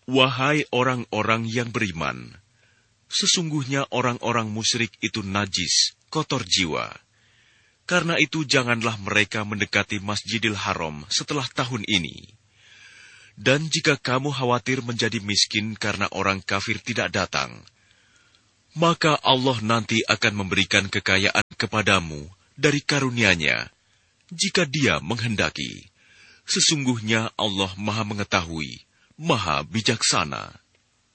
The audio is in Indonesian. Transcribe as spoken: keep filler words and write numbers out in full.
Wahai orang-orang yang beriman, sesungguhnya orang-orang musyrik itu najis, kotor jiwa. Karena itu janganlah mereka mendekati Masjidil Haram setelah tahun ini. Dan jika kamu khawatir menjadi miskin karena orang kafir tidak datang, maka Allah nanti akan memberikan kekayaan kepadamu dari karunia-Nya, jika Dia menghendaki. Sesungguhnya Allah Maha Mengetahui, Maha Bijaksana.